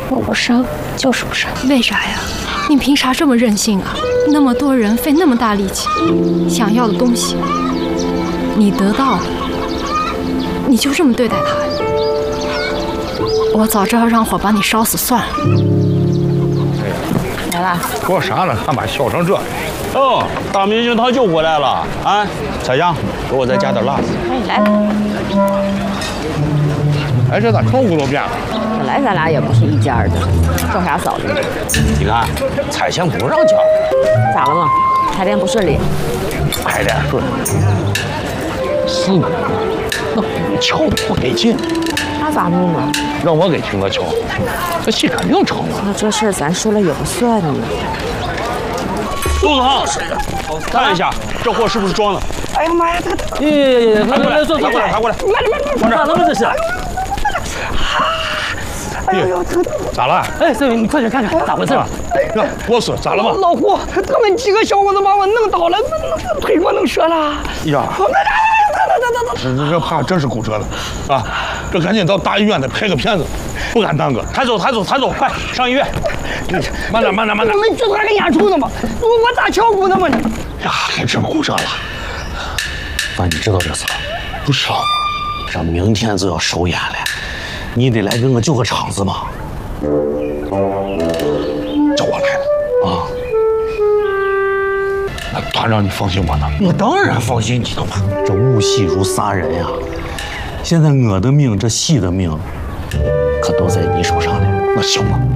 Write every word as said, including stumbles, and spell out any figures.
我不生，就是不生。 为啥呀？你凭啥这么任性啊？那么多人费那么大力气，想要的东西，你得到了，你就这么对待他？我早知道让火把你烧死算了。 来了， 说啥呢？干嘛笑成这？ 哦，大明星他就回来了。啊，小杨，给我再加点辣子。 哎，来了。 哎，这咋称呼都变了？ 本来咱俩也不是一家的，叫啥嫂子呢？ 你看，彩钱不让交， 咋了嘛？开店不顺利？ 开店顺，是吗？那桥不给劲， 那咋弄啊？ 让我给请个桥，这戏肯定成了。 那这事儿咱说了也不算呢。 杜子浩，看一下这货是不是装的？ 哎呀妈呀，这个耶耶耶！拿过来，坐坐过来，拿过来。 慢点慢点， 往这儿，怎么这是？ 哎呦呦，这个咋了？ 哎，这位你快点看看咋回事？ 这波斯咋了吧？ 老胡，他们几个小伙子把我弄倒了，那腿给我弄折了。 呀，这这这怕真是骨折了啊！这赶紧到大医院得拍个片子，不敢耽搁。 抬走，抬走，抬走，快上医院！ 慢点，慢点，慢点。 你们剧团给演出的吗？我我咋敲鼓的嘛？ 呀，还真骨折了。 爸，你知道这事儿？ 不知道。 这明天就要首演了，你得来给我救个场子嘛。 叫我来了啊！那团长你放心我呢？ 我当然放心你了嘛。这物戏如杀人呀！现在我的命，这戏的命，可都在你手上了。 那行吧。